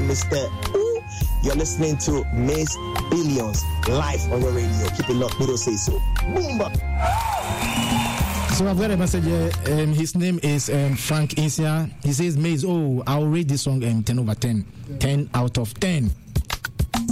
Mr. Ooh. You're listening to Miss Billions live on your radio. Keep it locked. We don't say so. Boom. So I've got a message here. His name is Frank Insia. He says, Maze, I'll rate this song 10 over 10. 10 out of 10.